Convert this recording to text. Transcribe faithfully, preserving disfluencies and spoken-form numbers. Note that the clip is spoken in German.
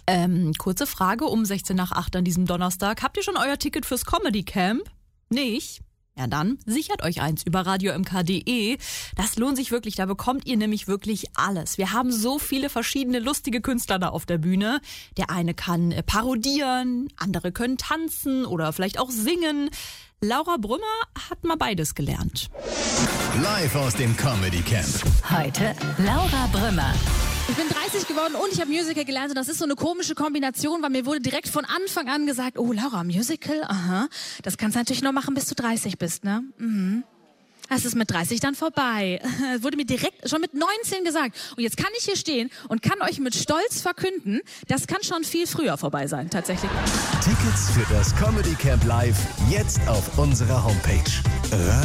Ähm, kurze Frage um sechzehn nach acht an diesem Donnerstag. Habt ihr schon euer Ticket fürs Comedy Camp? Nicht? Ja dann, sichert euch eins über radio m k punkt d e. Das lohnt sich wirklich, da bekommt ihr nämlich wirklich alles. Wir haben so viele verschiedene lustige Künstler da auf der Bühne. Der eine kann äh, parodieren, andere können tanzen oder vielleicht auch singen. Laura Brümmer hat mal beides gelernt. Live aus dem Comedy Camp. Heute Laura Brümmer. Ich bin dreißig geworden und ich habe Musical gelernt und das ist so eine komische Kombination, weil mir wurde direkt von Anfang an gesagt, oh Laura, Musical, aha, das kannst du natürlich nur machen, bis du dreißig bist, ne? Mhm. Das ist mit dreißig dann vorbei. Das wurde mir direkt schon mit neunzehn gesagt. Und jetzt kann ich hier stehen und kann euch mit Stolz verkünden, das kann schon viel früher vorbei sein, tatsächlich. Tickets für das Comedy Camp Live jetzt auf unserer Homepage.